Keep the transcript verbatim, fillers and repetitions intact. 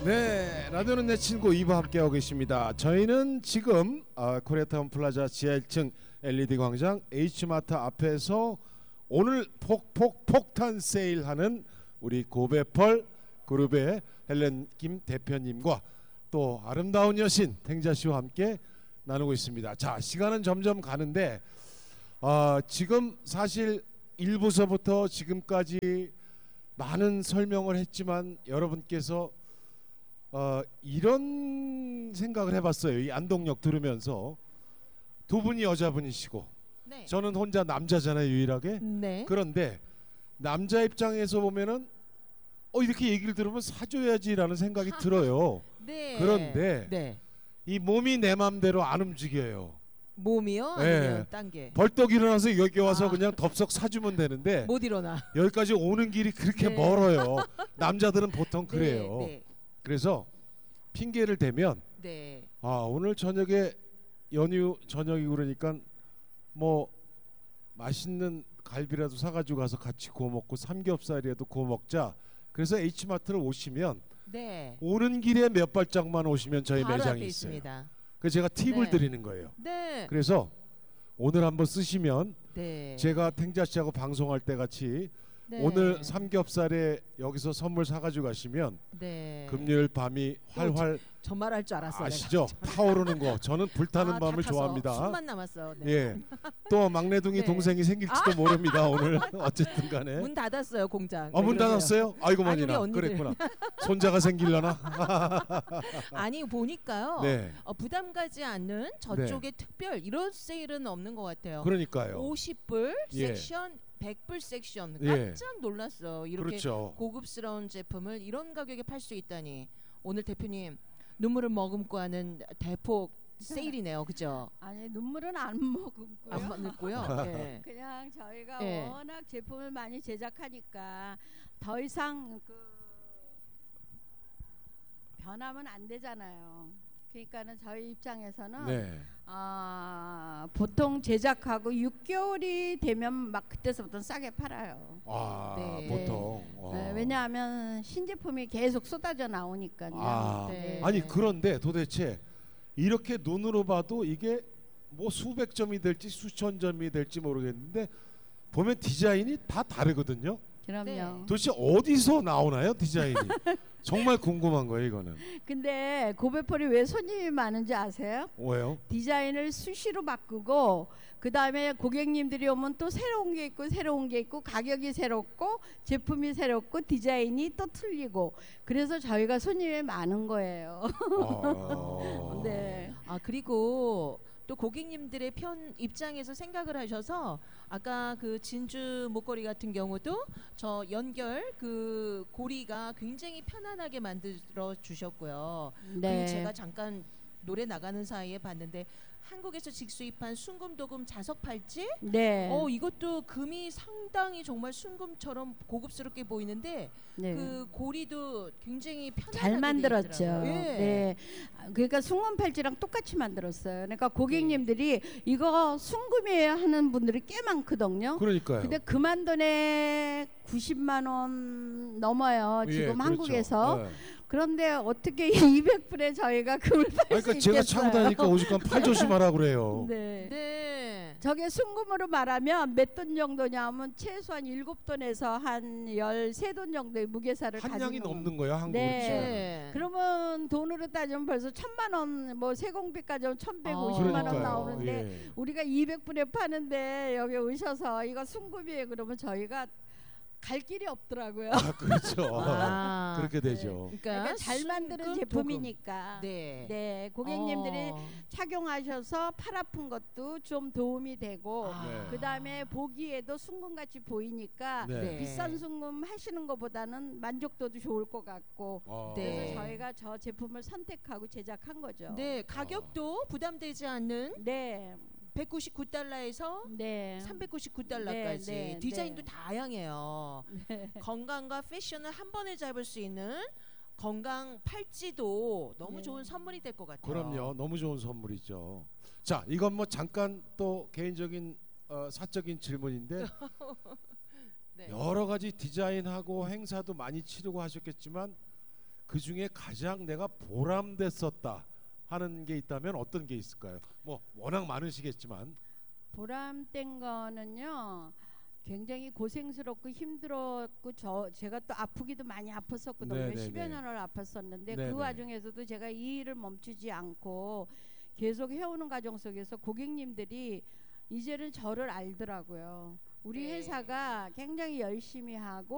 네, 라디오는 내 친구 이 부 함께하고 계십니다. 저희는 지금 어, 코리아타운 플라자 지하 일 층 엘이디 광장 H마트 앞에서 오늘 폭폭 폭탄 세일하는 우리 고베펄 그룹의 헬렌 김 대표님과 또 아름다운 여신 탱자 씨와 함께 나누고 있습니다. 자, 시간은 점점 가는데 어, 지금 사실 일 부서부터 지금까지 많은 설명을 했지만 여러분께서 어, 이런 생각을 해봤어요. 이 안동역 들으면서 두 분이 여자분이시고 네. 저는 혼자 남자잖아요, 유일하게. 네. 그런데 남자 입장에서 보면은 어 이렇게 얘기를 들으면 사줘야지라는 생각이 들어요. 네. 그런데 네. 이 몸이 내 맘대로 안 움직여요. 몸이요? 네. 아니면 딴 게? 벌떡 일어나서 여기 와서 아. 그냥 덥석 사주면 되는데 못 일어나. 여기까지 오는 길이 그렇게 네. 멀어요. 남자들은 보통 그래요. 네. 그래서 핑계를 대면 네. 아 오늘 저녁에 연휴 저녁이 그러니까 뭐 맛있는 갈비라도 사가지고 가서 같이 구워 먹고 삼겹살이라도 구워 먹자. 그래서 H마트를 오시면 네. 오는 길에 몇 발짝만 오시면 저희 바로 매장이 앞에 있어요. 있습니다. 그래서 제가 팁을 네. 드리는 거예요. 네. 그래서 오늘 한번 쓰시면 네. 제가 탱자 씨하고 방송할 때 같이 네. 오늘 삼겹살에 여기서 선물 사가지고 가시면 네. 금요일 밤이 활활 저 말할 줄 알았어. 아시죠? 타오르는 거. 저는 불타는 아, 밤을 다 타서 좋아합니다. 숨만 남았어. 네. 예. 또 막내둥이 네. 동생이 생길지도 아. 모릅니다. 오늘 어쨌든 간에. 문 닫았어요, 공장. 아, 문 닫았어요? 아이고 아니, 우리 머니나. 언니들. 그랬구나. 손자가 생길려나? 아니 보니까요. 네. 어, 부담 가지 않는 저쪽에 특별 이런 세일은 없는 것 같아요. 그러니까요. 오십 불 예. 섹션, 백 불 섹션. 예. 깜짝 놀랐어. 이렇게 그렇죠. 고급스러운 제품을 이런 가격에 팔 수 있다니. 오늘 대표님 눈물을 머금고 하는 대폭 세일이네요, 그죠? 아니 눈물은 안 먹고요. 안 먹고요. 네. 그냥 저희가 네. 워낙 제품을 많이 제작하니까 더 이상 그 변하면 안 되잖아요. 그러니까는 저희 입장에서는 네. 아, 보통 제작하고 육 개월이 되면 막 그때서부터 싸게 팔아요. 아, 네. 보통. 와. 네, 왜냐하면 신제품이 계속 쏟아져 나오니까요. 아. 네. 아니 그런데 도대체 이렇게 눈으로 봐도 이게 뭐 수백 점이 될지 수천 점이 될지 모르겠는데 보면 디자인이 다 다르거든요. 그럼요. 네. 도대체 어디서 나오나요, 디자인이? 정말 궁금한 거예요, 이거는. 근데 고베펄이 왜 손님이 많은지 아세요? 왜요? 디자인을 수시로 바꾸고 그 다음에 고객님들이 오면 또 새로운 게 있고 새로운 게 있고 가격이 새롭고 제품이 새롭고 디자인이 또 틀리고 그래서 저희가 손님이 많은 거예요. 아. 네. 아 그리고 또 고객님들의 편 입장에서 생각을 하셔서 아까 그 진주 목걸이 같은 경우도 저 연결 그 고리가 굉장히 편안하게 만들어 주셨고요. 네. 그리고 제가 잠깐 노래 나가는 사이에 봤는데 한국에서 직수입한 순금도금 자석 팔찌? 네. 어 이것도 금이 상당히 정말 순금처럼 고급스럽게 보이는데 네. 그 고리도 굉장히 편안하게 잘 돼 만들었죠. 있더라고요. 예. 네. 그러니까 순금 팔찌랑 똑같이 만들었어요. 그러니까 고객님들이 이거 순금이에요 하는 분들이 꽤 많거든요. 그러니까요. 근데 그만 돈에 구십만 원 넘어요. 예, 지금 그렇죠. 한국에서. 네. 그런데 어떻게 이백 불에 저희가 금을 팔 수 그러니까 있겠어요? 제가 차고 다니니까 오죽하면 팔 조심하라 그래요. 네. 네. 저게 순금으로 말하면 몇 돈 정도냐면 최소한 일곱 돈에서 한 열세 돈 정도의 무게사를 한 가지고 양이 넘는 거예요, 한국으로 네. 치면. 네. 그러면 돈으로 따지면 벌써 천만 원, 뭐 세공비까지 하면 천백오십만 아, 원 그러니까요. 나오는데 예. 우리가 이백 불에 파는데 여기 오셔서 이거 순금이에요 그러면 저희가 갈 길이 없더라고요. 아, 그렇죠. 아. 그렇게 되죠. 그러니까, 그러니까 잘 만드는 순금 제품이니까. 도금. 네. 네, 고객님들이 어. 착용하셔서 팔 아픈 것도 좀 도움이 되고 아. 네. 그 다음에 보기에도 순금같이 보이니까 네. 네. 비싼 순금 하시는 것보다는 만족도도 좋을 것 같고 아. 네. 그래서 저희가 저 제품을 선택하고 제작한 거죠. 네, 가격도 부담되지 않는 네, 백구십구 달러에서 네. 삼백구십구 달러까지 네, 네, 디자인도 네. 다양해요. 건강과 패션을 한 번에 잡을 수 있는 건강 팔찌도 너무 네. 좋은 선물이 될 것 같아요. 그럼요. 너무 좋은 선물이죠. 자, 이건 뭐 잠깐 또 개인적인 어, 사적인 질문인데 네. 여러 가지 디자인하고 행사도 많이 치르고 하셨겠지만 그 중에 가장 내가 보람됐었다 하는 게 있다면 어떤 게 있을까요? 뭐 워낙 많으시겠지만. 보람된 거는요. 굉장히 고생스럽고 힘들었고 저 제가 또 아프기도 많이 아팠었거든요. 네네네. 십여 년을 아팠었는데 네네. 그 와중에서도 제가 이 일을 멈추지 않고 계속 해오는 과정 속에서 고객님들이 이제는 저를 알더라고요. 우리 네. 회사가 굉장히 열심히 하고